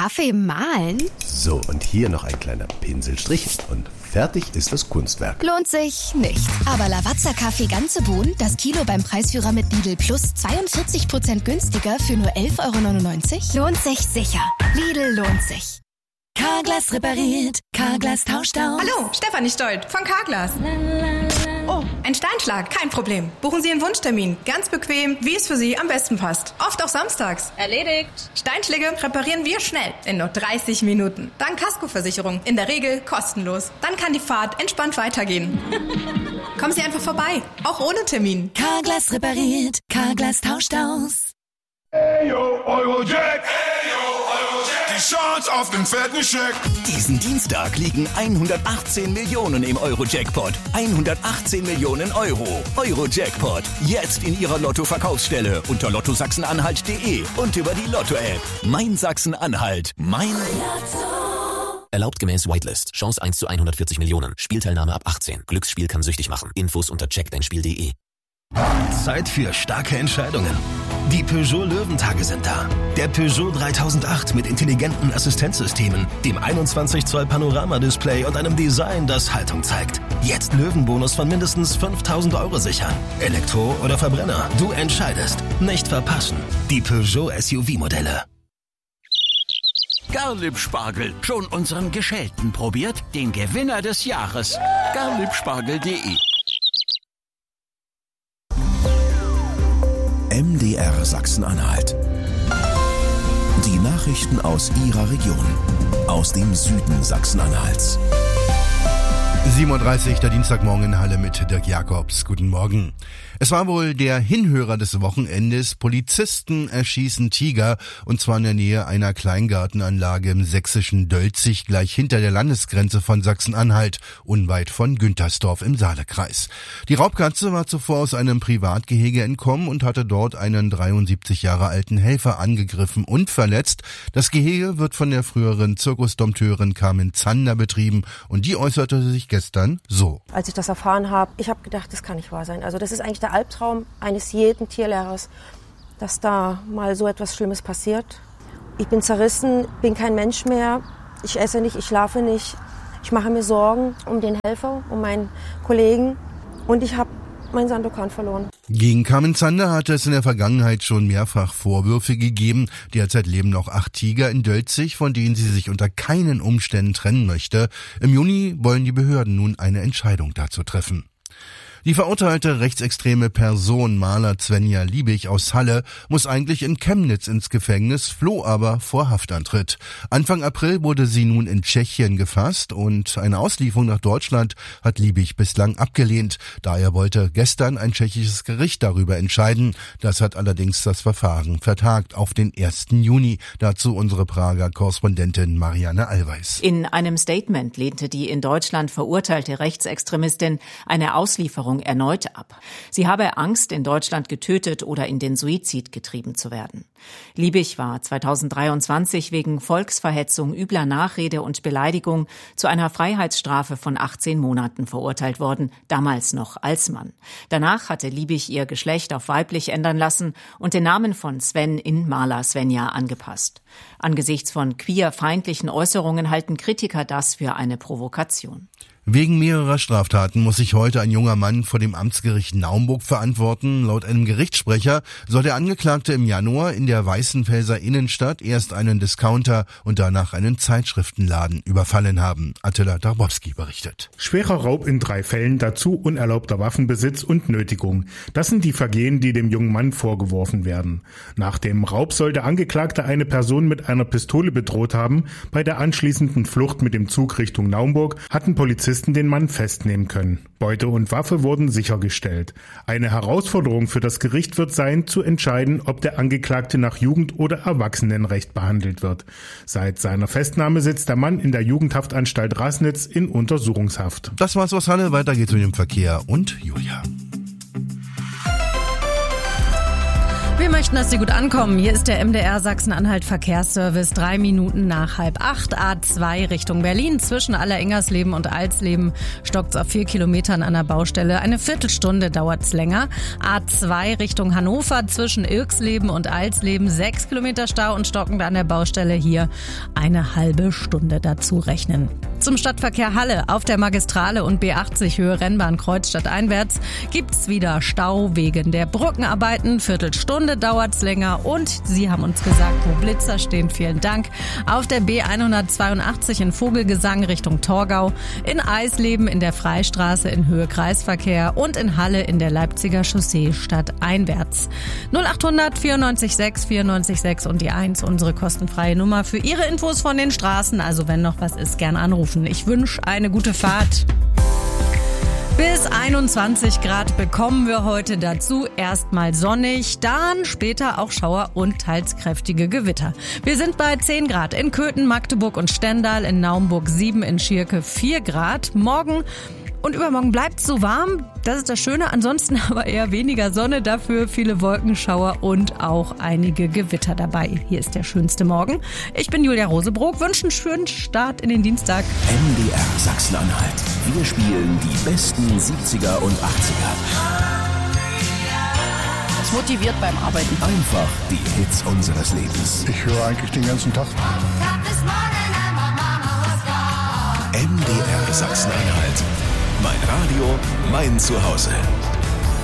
Kaffee mahlen? So, und hier noch ein kleiner Pinselstrich und fertig ist das Kunstwerk. Lohnt sich nicht. Aber Lavazza-Kaffee ganze Bohnen, das Kilo beim Preisführer mit Lidl Plus 42% günstiger für nur 11,99 €? Lohnt sich sicher. Lidl lohnt sich. Carglass repariert, Carglass tauscht aus. Hallo, Stefanie Stolt von Carglass. Oh, ein Steinschlag, kein Problem. Buchen Sie Ihren Wunschtermin. Ganz bequem, wie es für Sie am besten passt. Oft auch samstags. Erledigt. Steinschläge reparieren wir schnell, in nur 30 Minuten. Dank Kaskoversicherung, in der Regel kostenlos. Dann kann die Fahrt entspannt weitergehen. Kommen Sie einfach vorbei, auch ohne Termin. Carglass repariert, Carglass tauscht aus. Hey yo, Eurojack! Hey yo, Eurojack! Die Chance auf den fetten Scheck! Diesen Dienstag liegen 118 Millionen im Euro-Jackpot. 118 Millionen Euro. Euro-Jackpot. Jetzt in Ihrer Lotto-Verkaufsstelle unter lottosachsen-anhalt.de und über die Lotto-App. Mein Sachsen-Anhalt. Mein Lotto. Erlaubt gemäß Whitelist. Chance 1 zu 140 Millionen. Spielteilnahme ab 18. Glücksspiel kann süchtig machen. Infos unter checkdeinspiel.de. Zeit für starke Entscheidungen. Die Peugeot Löwentage sind da. Der Peugeot 3008 mit intelligenten Assistenzsystemen, dem 21 Zoll Panoramadisplay und einem Design, das Haltung zeigt. Jetzt Löwenbonus von mindestens 5.000 € sichern. Elektro oder Verbrenner, du entscheidest. Nicht verpassen. Die Peugeot SUV-Modelle. Garlib-Spargel, schon unseren Geschälten probiert? Den Gewinner des Jahres. Garlibspargel.de. MDR Sachsen-Anhalt. Die Nachrichten aus Ihrer Region. Aus dem Süden Sachsen-Anhalts. 7:30 Uhr, der Dienstagmorgen in Halle mit Dirk Jakobs. Guten Morgen. Es war wohl der Hinhörer des Wochenendes. Polizisten erschießen Tiger, und zwar in der Nähe einer Kleingartenanlage im sächsischen Dölzig, gleich hinter der Landesgrenze von Sachsen-Anhalt, unweit von Güntersdorf im Saalekreis. Die Raubkatze war zuvor aus einem Privatgehege entkommen und hatte dort einen 73 Jahre alten Helfer angegriffen und verletzt. Das Gehege wird von der früheren Zirkusdompteurin Carmen Zander betrieben, und die äußerte sich gestern so. Als ich das erfahren habe, ich habe gedacht, das kann nicht wahr sein. Also das ist eigentlich der Albtraum eines jeden Tierlehrers, dass da mal so etwas Schlimmes passiert. Ich bin zerrissen, bin kein Mensch mehr. Ich esse nicht, ich schlafe nicht. Ich mache mir Sorgen um den Helfer, um meinen Kollegen, und ich habe meinen Sandokan verloren. Gegen Carmen Zander hatte es in der Vergangenheit schon mehrfach Vorwürfe gegeben. Derzeit leben noch 8 Tiger in Dölzig, von denen sie sich unter keinen Umständen trennen möchte. Im Juni wollen die Behörden nun eine Entscheidung dazu treffen. Die verurteilte rechtsextreme Person Maler Svenja Liebig aus Halle muss eigentlich in Chemnitz ins Gefängnis, floh aber vor Haftantritt. Anfang April wurde sie nun in Tschechien gefasst, und eine Auslieferung nach Deutschland hat Liebig bislang abgelehnt. Daher wollte gestern ein tschechisches Gericht darüber entscheiden. Das hat allerdings das Verfahren vertagt auf den 1. Juni. Dazu unsere Prager Korrespondentin Marianne Allweis. In einem Statement lehnte die in Deutschland verurteilte Rechtsextremistin eine Auslieferung erneut ab. Sie habe Angst, in Deutschland getötet oder in den Suizid getrieben zu werden. Liebig war 2023 wegen Volksverhetzung, übler Nachrede und Beleidigung zu einer Freiheitsstrafe von 18 Monaten verurteilt worden, damals noch als Mann. Danach hatte Liebig ihr Geschlecht auf weiblich ändern lassen und den Namen von Sven in Maler Svenja angepasst. Angesichts von queerfeindlichen Äußerungen halten Kritiker das für eine Provokation. Wegen mehrerer Straftaten muss sich heute ein junger Mann vor dem Amtsgericht Naumburg verantworten. Laut einem Gerichtssprecher soll der Angeklagte im Januar in der Weißenfelser Innenstadt erst einen Discounter und danach einen Zeitschriftenladen überfallen haben. Attila Darbowski berichtet. Schwerer Raub in 3 Fällen, dazu unerlaubter Waffenbesitz und Nötigung. Das sind die Vergehen, die dem jungen Mann vorgeworfen werden. Nach dem Raub soll der Angeklagte eine Person mit einer Pistole bedroht haben. Bei der anschließenden Flucht mit dem Zug Richtung Naumburg hatten Polizisten den Mann festnehmen können. Beute und Waffe wurden sichergestellt. Eine Herausforderung für das Gericht wird sein, zu entscheiden, ob der Angeklagte nach Jugend- oder Erwachsenenrecht behandelt wird. Seit seiner Festnahme sitzt der Mann in der Jugendhaftanstalt Raßnitz in Untersuchungshaft. Das war's aus Halle. Weiter geht's mit dem Verkehr und Julia. Wir möchten, dass Sie gut ankommen. Hier ist der MDR Sachsen-Anhalt Verkehrsservice. 3 Minuten nach 7:30. A2 Richtung Berlin. Zwischen Allerengersleben und Alsleben stockt's auf 4 Kilometern an der Baustelle. Eine Viertelstunde dauert's länger. A2 Richtung Hannover. Zwischen Irksleben und Alsleben 6 Kilometer Stau und stockend an der Baustelle. Hier eine halbe Stunde dazu rechnen. Zum Stadtverkehr Halle auf der Magistrale und B80 Höhe Rennbahn Kreuzstadt einwärts gibt's wieder Stau wegen der Brückenarbeiten. Viertelstunde dauert's länger und Sie haben uns gesagt, wo Blitzer stehen. Vielen Dank. Auf der B182 in Vogelgesang Richtung Torgau, in Eisleben in der Freistraße in Höhe Kreisverkehr und in Halle in der Leipziger Chaussee stadteinwärts. 0800 94 6 94 6 und die 1, unsere kostenfreie Nummer für Ihre Infos von den Straßen. Also wenn noch was ist, gern anrufen. Ich wünsche eine gute Fahrt. Bis 21 Grad bekommen wir heute dazu. Erstmal sonnig, dann später auch Schauer und teils kräftige Gewitter. Wir sind bei 10 Grad in Köthen, Magdeburg und Stendal, in Naumburg 7, in Schierke 4 Grad. Morgen und übermorgen bleibt es so warm. Das ist das Schöne. Ansonsten aber eher weniger Sonne, dafür viele Wolkenschauer und auch einige Gewitter dabei. Hier ist der schönste Morgen. Ich bin Julia Rosebrock, wünsche einen schönen Start in den Dienstag. MDR Sachsen-Anhalt. Wir spielen die besten 70er und 80er. Das motiviert beim Arbeiten. Einfach die Hits unseres Lebens. Ich höre eigentlich den ganzen Tag. MDR Sachsen-Anhalt. Mein Radio, mein Zuhause.